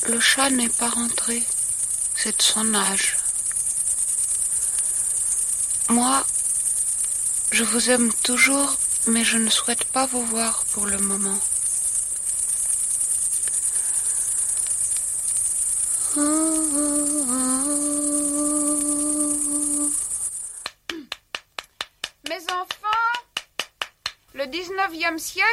le chat n'est pas rentré. C'est de son âge. Moi, je vous aime toujours, mais je ne souhaite pas vous voir pour le moment. Mes enfants, le 19e siècle